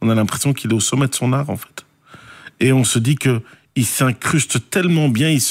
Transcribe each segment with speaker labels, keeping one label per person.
Speaker 1: on a l'impression qu'il est au sommet de son art, en fait. Et on se dit que il s'incruste tellement bien, il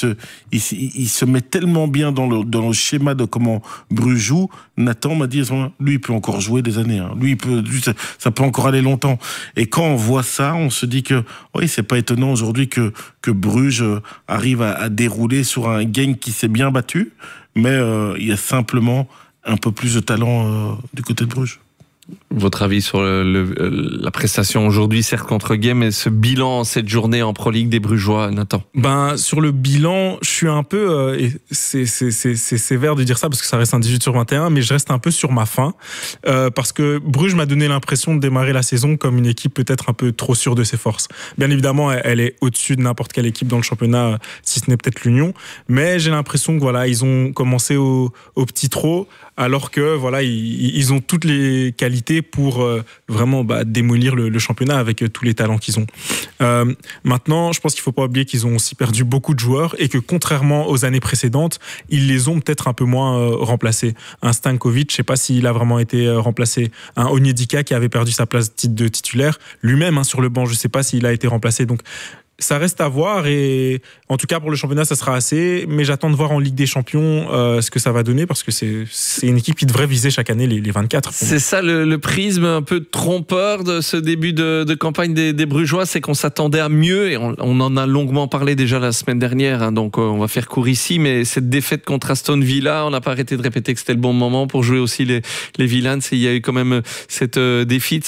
Speaker 1: se met tellement bien dans le schéma de comment Bruges joue. Nathan m'a dit, lui, il peut encore jouer des années. Hein. Lui, ça peut encore aller longtemps. Et quand on voit ça, on se dit que, oui, c'est pas étonnant aujourd'hui que Bruges arrive à dérouler sur un Genk qui s'est bien battu, mais il y a simplement un peu plus de talent du côté de Bruges.
Speaker 2: Votre avis sur la prestation aujourd'hui, certes contre Genk, mais ce bilan, cette journée en Pro League des Brugeois, Nathan?
Speaker 3: Sur le bilan, je suis un peu, et c'est sévère de dire ça parce que ça reste un 18/21, mais je reste un peu sur ma faim, parce que Bruges m'a donné l'impression de démarrer la saison comme une équipe peut-être un peu trop sûre de ses forces. Bien évidemment, elle est au-dessus de n'importe quelle équipe dans le championnat, si ce n'est peut-être l'Union, mais j'ai l'impression que voilà, ils ont commencé au petit trot, alors que voilà, ils ont toutes les qualités pour vraiment démolir le championnat avec tous les talents qu'ils ont. Maintenant, je pense qu'il ne faut pas oublier qu'ils ont aussi perdu beaucoup de joueurs et que contrairement aux années précédentes, ils les ont peut-être un peu moins remplacés. Un Stankovic, je ne sais pas s'il a vraiment été remplacé. Un Onyedika qui avait perdu sa place de titulaire, lui-même sur le banc, je ne sais pas s'il a été remplacé. Donc, ça reste à voir et en tout cas pour le championnat ça sera assez, mais j'attends de voir en Ligue des Champions ce que ça va donner parce que c'est une équipe qui devrait viser chaque année les 24.
Speaker 2: C'est ça le prisme un peu trompeur de ce début de campagne des Brugeois, c'est qu'on s'attendait à mieux et on en a longuement parlé déjà la semaine dernière, donc on va faire court ici, mais cette défaite contre Aston Villa, on n'a pas arrêté de répéter que c'était le bon moment pour jouer aussi les Villains. Il y a eu quand même cette défaite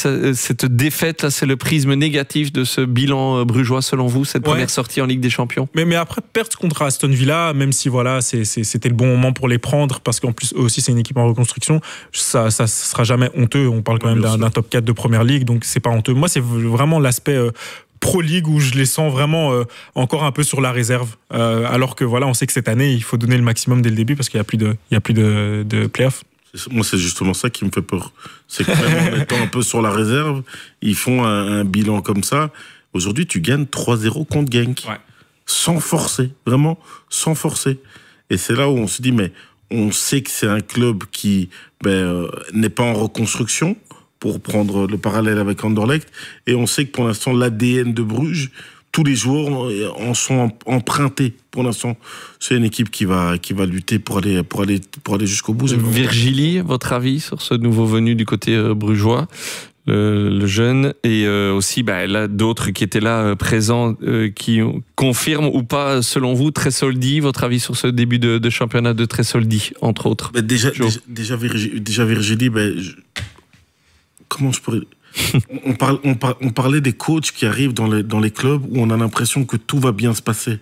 Speaker 2: là, c'est le prisme négatif de ce bilan brugeois selon vous, cette première sortie en Ligue des Champions.
Speaker 3: Mais après, perdre contre Aston Villa, même si voilà, c'était le bon moment pour les prendre, parce qu'en plus, eux aussi, c'est une équipe en reconstruction, ça sera jamais honteux. On parle quand même d'un top 4 de Première Ligue, donc c'est pas honteux. Moi, c'est vraiment l'aspect Pro League où je les sens vraiment encore un peu sur la réserve. Alors que voilà, on sait que cette année, il faut donner le maximum dès le début, parce qu'il n'y a plus de play-off.
Speaker 1: Moi, c'est justement ça qui me fait peur. C'est que même en étant un peu sur la réserve, ils font un bilan comme ça. Aujourd'hui, tu gagnes 3-0 contre Genk. Ouais. Sans forcer, vraiment, sans forcer. Et c'est là où on se dit, mais on sait que c'est un club qui n'est pas en reconstruction, pour prendre le parallèle avec Anderlecht. Et on sait que pour l'instant, l'ADN de Bruges, tous les joueurs en sont empruntés. Pour l'instant, c'est une équipe qui va lutter pour aller jusqu'au bout.
Speaker 2: Virgilie, votre avis sur ce nouveau venu du côté brugeois? Le jeune et aussi là d'autres qui étaient là présents qui confirment ou pas selon vous Tresoldi, votre avis sur ce début de championnat de Tresoldi entre autres?
Speaker 1: Déjà Virgilie, comment je pourrais on parlait des coachs qui arrivent dans les clubs où on a l'impression que tout va bien se passer.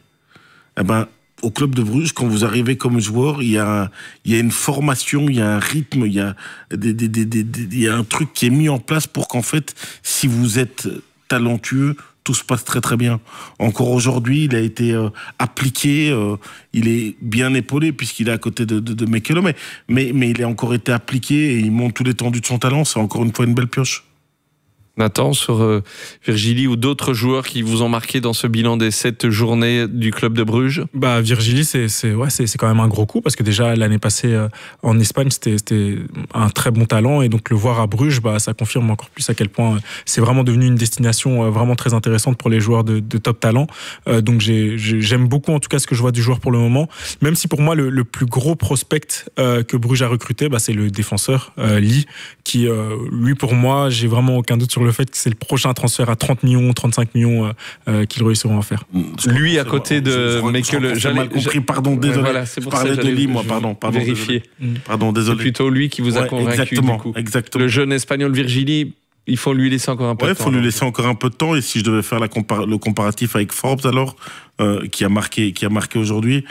Speaker 1: Au club de Bruges, quand vous arrivez comme joueur, il y a une formation, il y a un rythme, il y a un truc qui est mis en place pour qu'en fait, si vous êtes talentueux, tout se passe très très bien. Encore aujourd'hui, il a été appliqué, il est bien épaulé puisqu'il est à côté de Mekelo, mais il a encore été appliqué et il montre toute l'étendue de son talent. C'est encore une fois une belle pioche.
Speaker 2: Nathan, sur Virgilie ou d'autres joueurs qui vous ont marqué dans ce bilan des 7 journées du club de Bruges?
Speaker 3: Virgilie, c'est quand même un gros coup parce que déjà l'année passée en Espagne, c'était un très bon talent et donc le voir à Bruges, ça confirme encore plus à quel point c'est vraiment devenu une destination vraiment très intéressante pour les joueurs de top talent. Donc j'aime beaucoup en tout cas ce que je vois du joueur pour le moment, même si pour moi le plus gros prospect que Bruges a recruté, c'est le défenseur Lee, qui lui pour moi, j'ai vraiment aucun doute sur le fait que c'est le prochain transfert à 30 millions, 35 millions qu'ils réussiront à faire.
Speaker 2: Lui, à côté de Mekelo,
Speaker 1: j'ai mal compris, pardon, désolé.
Speaker 2: Voilà, c'est pour ça que
Speaker 1: de Lee, moi, pardon.
Speaker 2: Vérifier.
Speaker 1: Pardon, désolé.
Speaker 2: C'est plutôt lui qui vous a convaincu, du coup.
Speaker 1: Exactement.
Speaker 2: Le jeune espagnol Virgilie, il faut lui laisser encore un peu de temps.
Speaker 1: Il faut lui laisser encore un peu de temps. Et si je devais faire le comparatif avec Forbes, alors, qui a marqué aujourd'hui,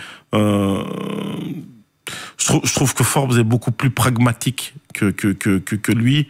Speaker 1: je trouve que Forbes est beaucoup plus pragmatique que lui.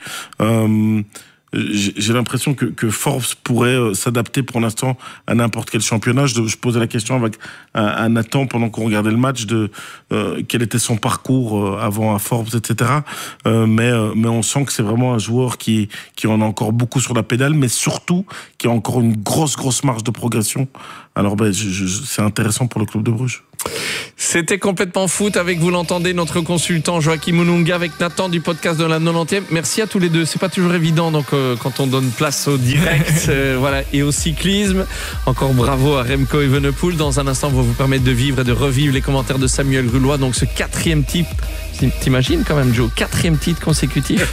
Speaker 1: J'ai l'impression que Forbes pourrait s'adapter pour l'instant à n'importe quel championnat. Je posais la question à Nathan pendant qu'on regardait le match de quel était son parcours avant à Forbes, etc. Mais on sent que c'est vraiment un joueur qui en a encore beaucoup sur la pédale, mais surtout qui a encore une grosse marge de progression. Alors c'est intéressant pour le club de Bruges.
Speaker 2: C'était complètement foot avec, vous l'entendez, notre consultant Joachim Mununga avec Nathan du podcast de la 90e. Merci à tous les deux. C'est pas toujours évident donc quand on donne place au direct voilà, et au cyclisme. Encore bravo à Remco Evenepoel. Dans un instant, on va vous permettre de vivre et de revivre les commentaires de Samuel Grulois. Donc ce 4e titre, t'imagines quand même Joe, 4e titre consécutif.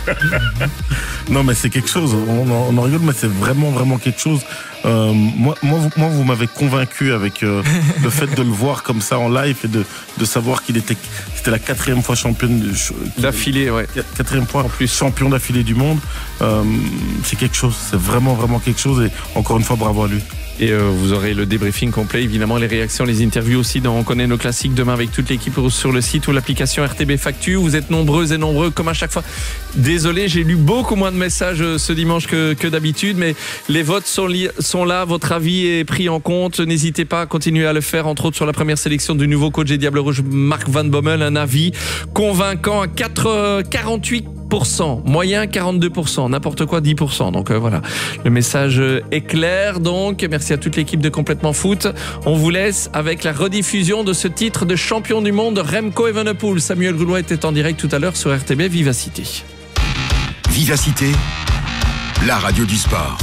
Speaker 1: Non mais c'est quelque chose, on en rigole mais c'est vraiment quelque chose. Moi vous m'avez convaincu avec le fait de le voir comme ça en live et de savoir c'était la 4e fois championne
Speaker 2: d'affilée, ouais.
Speaker 1: 4e fois en plus champion d'affilée du monde. C'est quelque chose, c'est vraiment quelque chose et encore une fois bravo à lui.
Speaker 2: Et vous aurez le débriefing complet, évidemment, les réactions, les interviews aussi. On connaît nos classiques demain avec toute l'équipe sur le site ou l'application RTB Factu. Vous êtes nombreux et nombreux, comme à chaque fois. Désolé, j'ai lu beaucoup moins de messages ce dimanche que d'habitude, mais les votes sont là. Votre avis est pris en compte. N'hésitez pas à continuer à le faire, entre autres sur la première sélection du nouveau coach des Diables Rouges, Marc Van Bommel. Un avis convaincant à 48%, moyen 42%, n'importe quoi 10%. Donc voilà, le message est clair. Donc merci à toute l'équipe de Complètement Foot. On vous laisse avec la rediffusion de ce titre de champion du monde Remco Evenepoel. Samuel Grulois était en direct tout à l'heure sur RTB Vivacité.
Speaker 4: Vivacité, la radio du sport.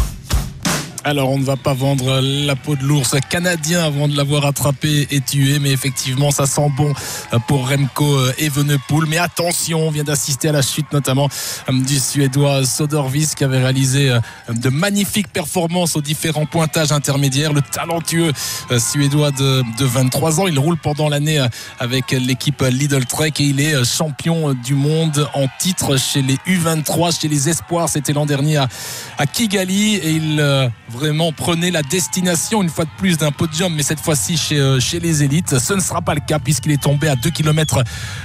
Speaker 5: Alors on ne va pas vendre la peau de l'ours canadien avant de l'avoir attrapé et tué, mais effectivement ça sent bon pour Remco Evenepoel. Mais attention, on vient d'assister à la chute notamment du Suédois Söderqvist qui avait réalisé de magnifiques performances aux différents pointages intermédiaires. Le talentueux Suédois de 23 ans, il roule pendant l'année avec l'équipe Lidl Trek et il est champion du monde en titre chez les U23, chez les Espoirs. C'était l'an dernier à Kigali et il vraiment prenait la destination une fois de plus d'un podium, mais cette fois-ci chez les élites. Ce ne sera pas le cas puisqu'il est tombé à 2 km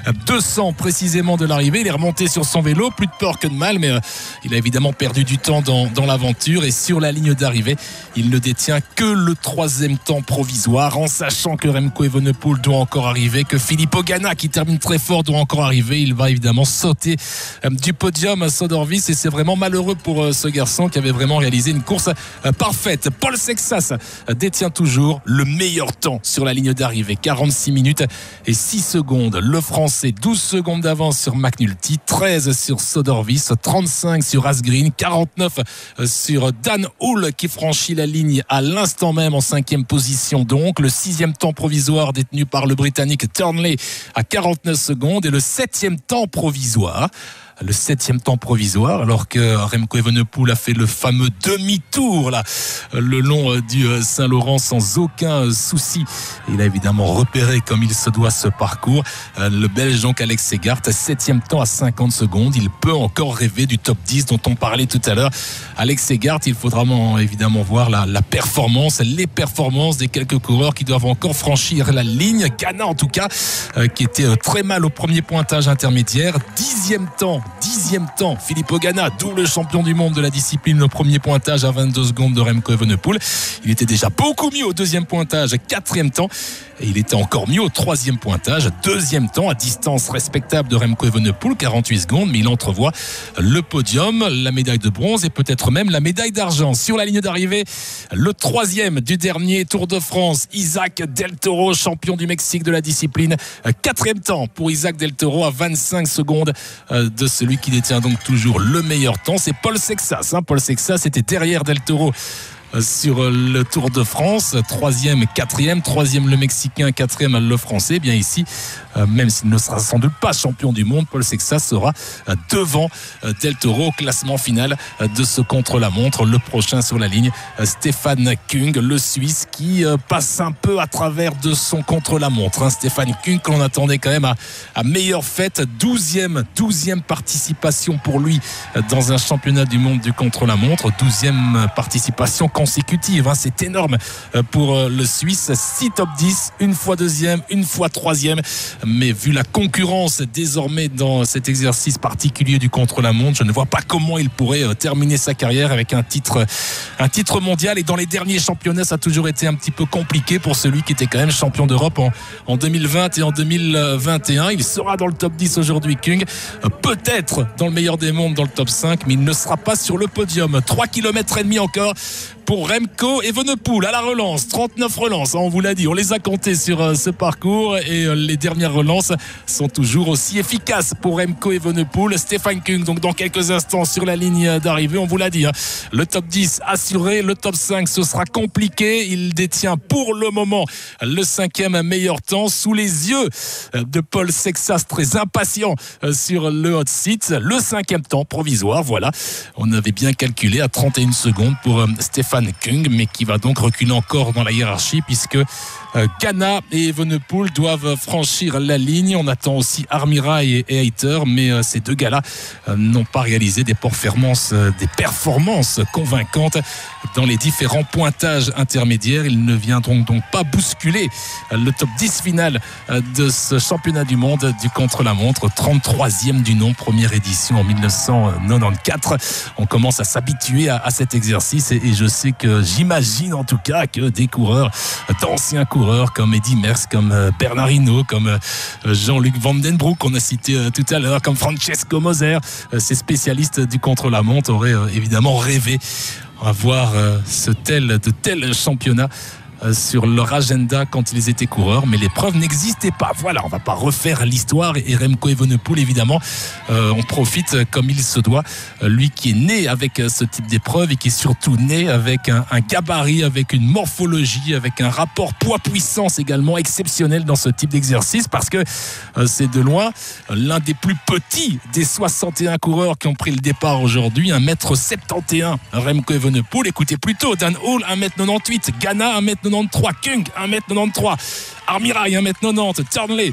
Speaker 5: 200 précisément de l'arrivée. Il est remonté sur son vélo, plus de peur que de mal, mais il a évidemment perdu du temps dans l'aventure et sur la ligne d'arrivée, il ne détient que le 3e temps provisoire, en sachant que Remco Evenepoel doit encore arriver, que Filippo Ganna qui termine très fort doit encore arriver. Il va évidemment sauter du podium à Söderqvist et c'est vraiment malheureux pour ce garçon qui avait vraiment réalisé une course parfaite. Paul Sexas détient toujours le meilleur temps sur la ligne d'arrivée, 46 minutes et 6 secondes. Le Français, 12 secondes d'avance sur McNulty, 13 sur Söderqvist, 35 sur Asgreen, 49 sur Dan Hull qui franchit la ligne à l'instant même en 5e position. Donc le 6e temps provisoire détenu par le Britannique Turnley à 49 secondes et le 7e temps provisoire. Le 7e temps provisoire, alors que Remco Evenepoel a fait le fameux demi-tour là, le long du Saint-Laurent sans aucun souci. Il a évidemment repéré comme il se doit ce parcours. Le Belge donc Alex Segart, 7e temps à 50 secondes. Il peut encore rêver du top 10 dont on parlait tout à l'heure. Alex Segart, il faudra évidemment voir la performance, les performances des quelques coureurs qui doivent encore franchir la ligne. Ganna en tout cas, qui était très mal au premier pointage intermédiaire. 10e temps, Filippo Ganna, double champion du monde de la discipline, le premier pointage à 22 secondes de Remco Evenepoel. Il était déjà beaucoup mieux au 2e pointage, 4e temps, et il était encore mieux au 3e pointage, 2e temps à distance respectable de Remco Evenepoel, 48 secondes, mais il entrevoit le podium, la médaille de bronze et peut-être même la médaille d'argent. Sur la ligne d'arrivée, le 3e du dernier Tour de France, Isaac Del Toro, champion du Mexique de la discipline, 4e temps pour Isaac Del Toro à 25 secondes de celui qui détient donc toujours le meilleur temps, c'est Paul Sexas. Paul Sexas était derrière Del Toro sur le Tour de France, 3e, 4e, 3e le Mexicain, 4e le Français. Bien ici, même s'il ne sera sans doute pas champion du monde, Paul Sexas sera devant Del Toro au classement final de ce contre-la-montre. Le prochain sur la ligne, Stefan Kung, le Suisse qui passe un peu à travers de son contre-la-montre. Stefan Kung qu'on attendait quand même à meilleure fête, 12e participation pour lui dans un championnat du monde du contre-la-montre, 12e participation consécutive, c'est énorme pour le Suisse. 6 top 10, une fois 2e, une fois 3e, mais vu la concurrence désormais dans cet exercice particulier du contre-la-montre, je ne vois pas comment il pourrait terminer sa carrière avec un titre mondial. Et dans les derniers championnats, ça a toujours été un petit peu compliqué pour celui qui était quand même champion d'Europe en 2020 et en 2021. Il sera dans le top 10 aujourd'hui, Kung, peut-être dans le meilleur des mondes dans le top 5, mais il ne sera pas sur le podium. 3 km et demi encore pour pour Remco Evenepoel à la relance. 39 relances, on vous l'a dit, on les a comptées sur ce parcours et les dernières relances sont toujours aussi efficaces pour Remco Evenepoel. Stefan Küng, donc dans quelques instants sur la ligne d'arrivée, on vous l'a dit, le top 10 assuré, le top 5 ce sera compliqué. Il détient pour le moment le 5e meilleur temps sous les yeux de Paul Sexas, très impatient sur le hot seat. Le 5e temps provisoire, voilà, on avait bien calculé à 31 secondes pour Stefan Küng, mais qui va donc reculer encore dans la hiérarchie puisque Ganna et Evenepoel doivent franchir la ligne. On attend aussi Armirail et Hayter, mais ces deux gars-là n'ont pas réalisé des performances convaincantes dans les différents pointages intermédiaires. Ils ne viendront donc pas bousculer le top 10 final de ce championnat du monde du contre-la-montre, 33e du nom, première édition en 1994. On commence à s'habituer à cet exercice et je sais que j'imagine en tout cas que des coureurs, d'anciens coureurs comme Eddy Merckx, comme Bernard Hinault, comme Jean-Luc Van Den Broek qu'on a cité tout à l'heure, comme Francesco Moser, ces spécialistes du contre-la-montre auraient évidemment rêvé avoir de tels championnats sur leur agenda quand ils étaient coureurs, mais l'épreuve n'existait pas. Voilà, on va pas refaire l'histoire et Remco Evenepoel évidemment on profite comme il se doit, lui qui est né avec ce type d'épreuve et qui est surtout né avec un gabarit, avec une morphologie, avec un rapport poids-puissance également exceptionnel dans ce type d'exercice, parce que c'est de loin l'un des plus petits des 61 coureurs qui ont pris le départ aujourd'hui, 1m71 Remco Evenepoel. Écoutez plutôt, Dan Hall 1m98, Ganna 1m93, Küng 1m93, Armirail 1m90, Turnley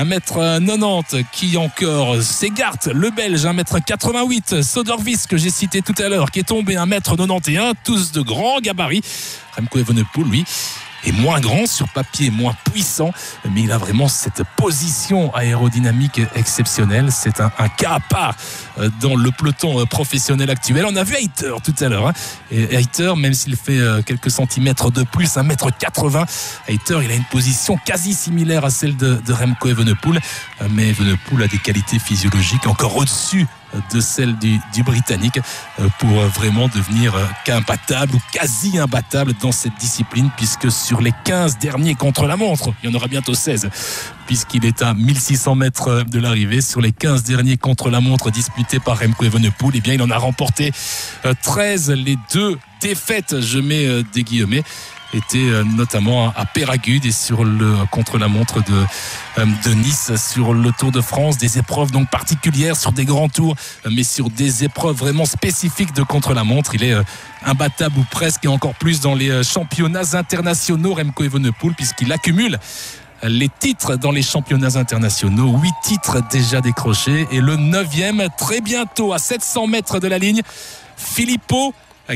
Speaker 5: 1m90, qui encore Segart, le Belge 1m88, Sodervis que j'ai cité tout à l'heure qui est tombé 1m91, tous de grands gabarits. Remco Evenepoel lui est moins grand sur papier, moins puissant, mais il a vraiment cette position aérodynamique exceptionnelle. C'est un cas à part dans le peloton professionnel actuel. On a vu Hayter tout à l'heure, et Hayter, même s'il fait quelques centimètres de plus, 1m80, Hayter il a une position quasi similaire à celle de Remco Evenepoel, mais Evenepoel a des qualités physiologiques encore au-dessus de celle du Britannique pour vraiment devenir qu'imbattable ou quasi imbattable dans cette discipline, puisque sur les 15 derniers contre-la-montre, il y en aura bientôt 16 puisqu'il est à 1600 mètres de l'arrivée, sur les 15 derniers contre-la-montre disputés par Remco Evenepoel, eh bien il en a remporté 13. Les 2 défaites, je mets des guillemets, était notamment à Péragude et sur le contre-la-montre de Nice, sur le Tour de France. Des épreuves donc particulières sur des grands tours, mais sur des épreuves vraiment spécifiques de contre-la-montre, il est imbattable ou presque, et encore plus dans les championnats internationaux Remco Evenepoel, puisqu'il accumule les titres dans les championnats internationaux, 8 titres déjà décrochés, et le 9e très bientôt à 700 mètres de la ligne, Pippo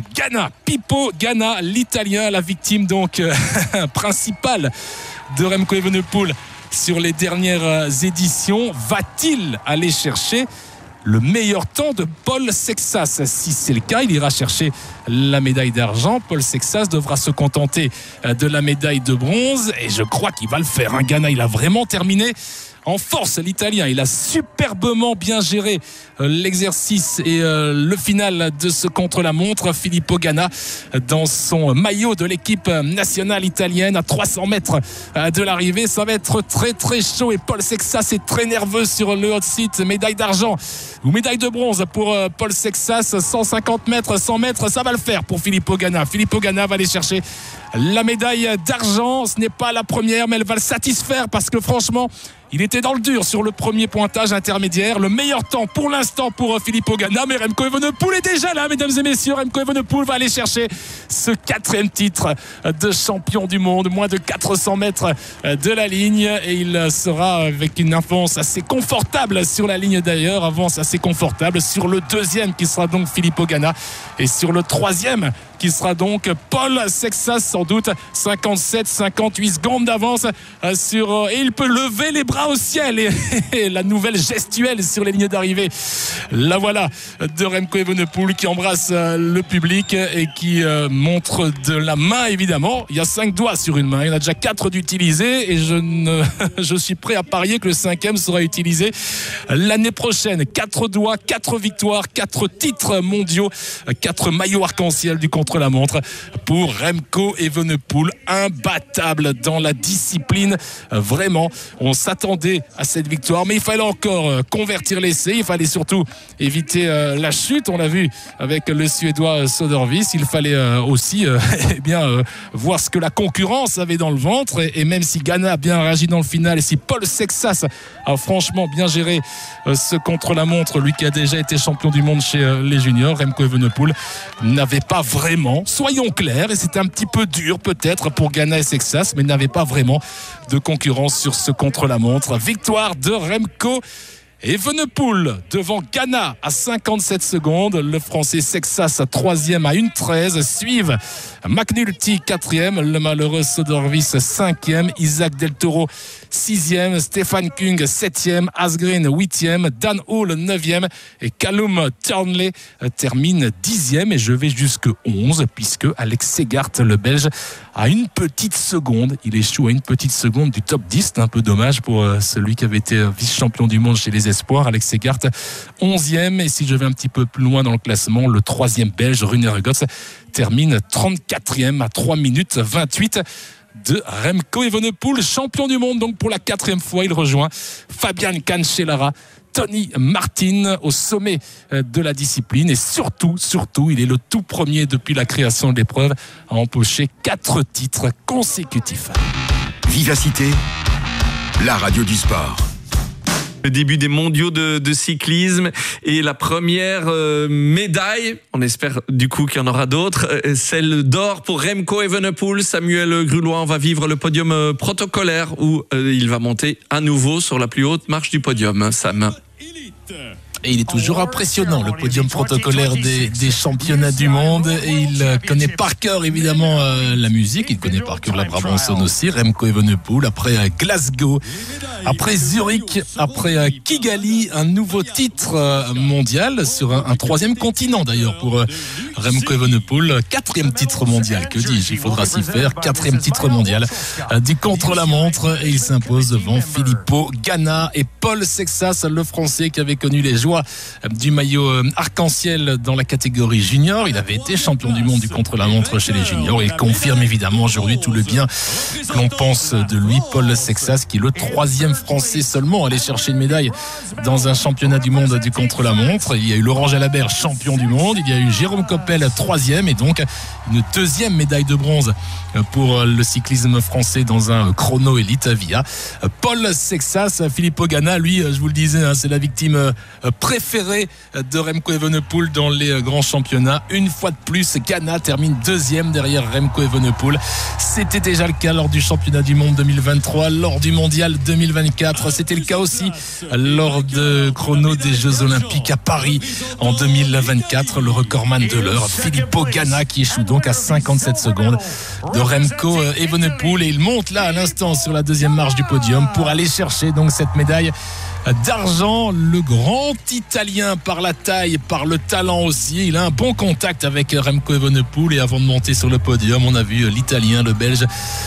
Speaker 5: Ganna, l'Italien, la victime donc principale de Remco Evenepoel sur les dernières éditions. Va-t-il aller chercher le meilleur temps de Paul Sexas? Si c'est le cas, il ira chercher la médaille d'argent. Paul Sexas devra se contenter de la médaille de bronze, et je crois qu'il va le faire. Ganna, il a vraiment terminé en force, l'Italien. Il a superbement bien géré l'exercice et le final de ce contre-la-montre. Filippo Ganna dans son maillot de l'équipe nationale italienne à 300 mètres de l'arrivée. Ça va être très très chaud, et Paul Sexas est très nerveux sur le hot seat. Médaille d'argent ou médaille de bronze pour Paul Sexas, 150 mètres, 100 mètres, ça va le faire pour Filippo Ganna. Filippo Ganna va aller chercher la médaille d'argent. Ce n'est pas la première, mais elle va le satisfaire, parce que franchement il était dans le dur sur le premier pointage intermédiaire. Le meilleur temps pour l'instant pour Filippo Ganna, mais Remco Evenepoel est déjà là, mesdames et messieurs. Remco Evenepoel va aller chercher ce 4e titre de champion du monde, moins de 400 mètres de la ligne, et il sera avec une avance assez confortable sur la ligne d'ailleurs, avance assez confortable sur le 2e qui sera donc Filippo Ganna, et sur le 3e qui sera donc Paul Sexas, sans doute 57-58 secondes d'avance sur, et il peut lever les bras au ciel, et la nouvelle gestuelle sur les lignes d'arrivée, la voilà, de Remco Evenepoel qui embrasse le public et qui montre de la main. Évidemment, il y a 5 doigts sur une main, il y en a déjà 4 d'utilisés, et je suis prêt à parier que le 5e sera utilisé l'année prochaine. 4 doigts, 4 victoires, 4 titres mondiaux, 4 maillots arc-en-ciel du contre contre-la-montre pour Remco Evenepoel, imbattable dans la discipline. Vraiment, on s'attendait à cette victoire, mais il fallait encore convertir l'essai, il fallait surtout éviter la chute. On l'a vu avec le Suédois Söderqvist. Il fallait aussi voir ce que la concurrence avait dans le ventre, et même si Ganna a bien réagi dans le final, et si Paul Sexas a franchement bien géré ce contre-la-montre, lui qui a déjà été champion du monde chez les juniors, Remco Evenepoel n'avait pas vraiment, soyons clairs, et c'était un petit peu dur peut-être pour Ganna et Sexas, mais n'avait pas vraiment de concurrence sur ce contre-la-montre. Victoire de Remco Evenepoel devant Ganna à 57 secondes. Le Français Sexas 3e à 1:13. Suivent McNulty 4e, le malheureux Söderqvist 5e, Isaac Del Toro 6e, Stefan Kung 7e, Asgreen 8e, Dan Hall 9e et Callum Turnley termine 10e, et je vais jusque 11 puisque Alex Segart, le Belge, a une petite seconde. Il échoue à une petite seconde du top 10. C'est un peu dommage pour celui qui avait été vice-champion du monde chez les espoirs, Alex Segart 11e, et si je vais un petit peu plus loin dans le classement, le 3e Belge Rune Regots termine 34e à 3 minutes 28 de Remco Evenepoel, champion du monde donc pour la 4e fois. Il rejoint Fabian Cancellara, Tony Martin au sommet de la discipline, et surtout, il est le tout premier depuis la création de l'épreuve à empocher 4 titres consécutifs.
Speaker 4: Vivacité, la radio du sport.
Speaker 2: Le début des mondiaux de cyclisme et la première médaille, on espère du coup qu'il y en aura d'autres, celle d'or pour Remco Evenepoel. Samuel Grulois va vivre le podium protocolaire où il va monter à nouveau sur la plus haute marche du podium. Sam.
Speaker 5: Et il est toujours impressionnant, le podium protocolaire des championnats du monde. Et il connaît par cœur évidemment la musique, il connaît par cœur la Brabançonne aussi. Remco Evenepoel, après Glasgow, après Zurich, après Kigali, un nouveau titre mondial sur un 3e continent d'ailleurs pour Remco Evenepoel. 4e titre mondial, que dis-je, il faudra s'y faire. 4e titre mondial du contre-la-montre, et il s'impose devant Filippo Ganna et Paul Sexas, le Français qui avait connu les joies du maillot arc-en-ciel dans la catégorie junior. Il avait été champion du monde du contre-la-montre chez les juniors, et il confirme évidemment aujourd'hui tout le bien que l'on pense de lui. Paul Sexas, qui est le 3e Français seulement à aller chercher une médaille dans un championnat du monde du contre-la-montre. Il y a eu Laurent Jalabert, champion du monde, il y a eu Jérôme Coppel, 3e, et donc une 2e médaille de bronze pour le cyclisme français dans un chrono élite via Paul Sexas. Filippo Ganna, lui, je vous le disais, c'est la victime préférée de Remco Evenepoel dans les grands championnats. Une fois de plus, Ganna termine 2e derrière Remco Evenepoel. C'était déjà le cas lors du championnat du monde 2023, lors du mondial 2024. C'était le cas aussi lors de chrono des Jeux Olympiques à Paris en 2024. Le recordman de l'heure, Filippo Ganna, qui échoue donc à 57 secondes de Remco Evenepoel, et il monte là à l'instant sur la 2e marche du podium pour aller chercher donc cette médaille d'argent. Le grand Italien, par la taille, par le talent aussi, il a un bon contact avec Remco Evenepoel, et avant de monter sur le podium, on a vu l'Italien, le Belge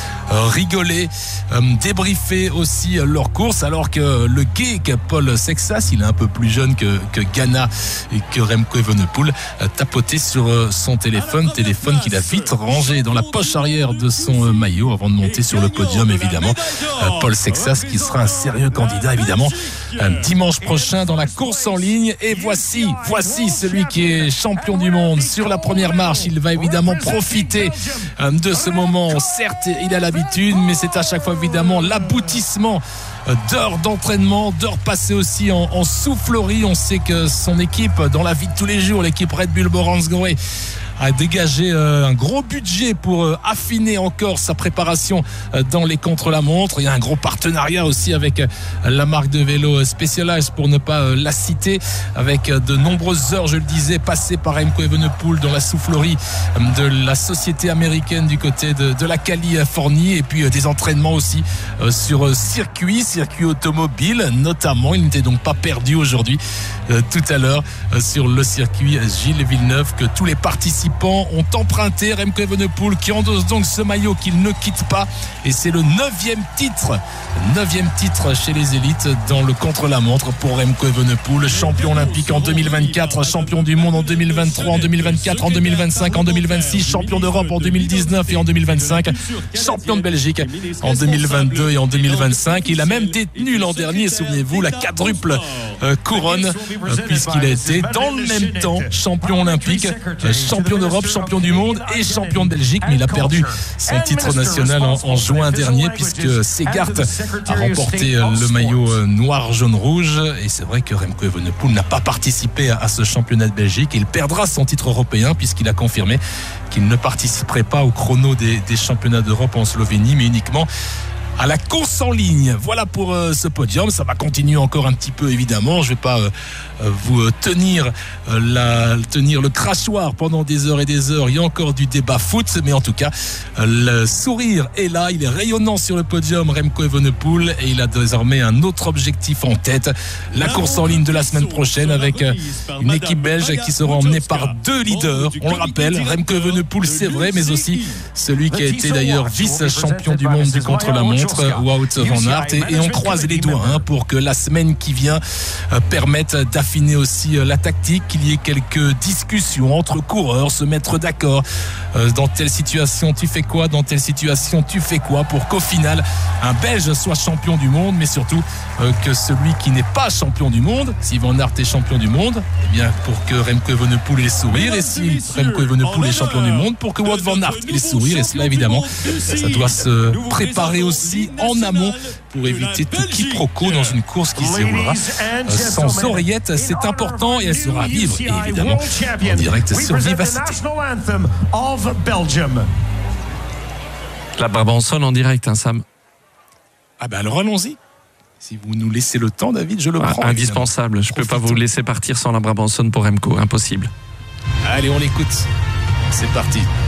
Speaker 5: rigoler, débriefer aussi leur course, alors que le geek Paul Sexas, il est un peu plus jeune que Ganna et que Remco Evenepoel, tapotait sur son téléphone qu'il a vite rangé dans la poche arrière de son maillot avant de monter sur le podium. Évidemment, Paul Sexas qui sera un sérieux candidat évidemment dimanche prochain dans la course en ligne. Et voici celui qui est champion du monde sur la première marche. Il va évidemment profiter de ce moment. Certes, il a l'habitude, mais c'est à chaque fois évidemment l'aboutissement d'heures d'entraînement, d'heures passées aussi en soufflerie. On sait que son équipe, dans la vie de tous les jours, l'équipe Red Bull Borans-Grey, a dégagé un gros budget pour affiner encore sa préparation dans les contre-la-montre. Il y a un gros partenariat aussi avec la marque de vélo Specialized, pour ne pas la citer, avec de nombreuses heures, je le disais, passées par Remco Evenepoel dans la soufflerie de la société américaine du côté de la Californie, et puis des entraînements aussi sur circuit automobile notamment. Il n'était donc pas perdu aujourd'hui tout à l'heure sur le circuit Gilles Villeneuve, que tous les participants participants ont emprunté Remco Evenepoel qui endosse donc ce maillot qu'il ne quitte pas et c'est le 9e titre chez les élites dans le contre-la-montre pour Remco Evenepoel, champion olympique en 2024, champion du monde en 2023, en 2024, en 2025, en 2026, champion d'Europe en 2019 et en 2025, champion de Belgique en 2022 et en 2025. Il a même détenu l'an dernier, souvenez-vous, la quadruple couronne puisqu'il a été dans le même temps champion olympique, champion d'Europe, champion du monde et champion de Belgique, mais il a perdu son titre national en juin dernier puisque Segart a remporté le maillot noir, jaune, rouge et c'est vrai que Remco Evenepoel n'a pas participé à ce championnat de Belgique. Il perdra son titre européen puisqu'il a confirmé qu'il ne participerait pas au chrono des championnats d'Europe en Slovénie mais uniquement à la course en ligne. Voilà pour ce podium. Ça va continuer encore un petit peu évidemment. Je ne vais pas vous tenir le crachoir pendant des heures et des heures. Il y a encore du débat foot, mais en tout cas le sourire est là. Il est rayonnant sur le podium, Remco Evenepoel, et il a désormais un autre objectif en tête, la course en ligne de la semaine prochaine avec une équipe belge qui sera emmenée par 2 leaders. On le rappelle, Remco Evenepoel, c'est vrai, mais aussi celui qui a été d'ailleurs vice-champion du monde du contre-la-montre, Wout van Aert, et on croise les doigts pour que la semaine qui vient permette d'affiner aussi la tactique, qu'il y ait quelques discussions entre coureurs, se mettre d'accord dans telle situation tu fais quoi, dans telle situation tu fais quoi, pour qu'au final un Belge soit champion du monde, mais surtout que celui qui n'est pas champion du monde, si Van Aert est champion du monde, eh bien pour que Remco Evenepoel ait le sourire, et si Remco Evenepoel est champion du monde, pour que Wout van Aert ait le sourire, et cela évidemment ça doit se préparer aussi en amont pour éviter tout quiproquo dans une course qui se déroulera sans oreillette. C'est important et elle sera à vivre évidemment en direct sur Vivacité.
Speaker 2: La Brabançonne en direct, Sam.
Speaker 5: Ah ben alors allons-y. Si vous nous laissez le temps, David, je le prends.
Speaker 2: Indispensable. Je ne peux pas vous laisser partir sans la Brabançonne pour Remco. Impossible.
Speaker 5: Allez, on l'écoute. C'est parti.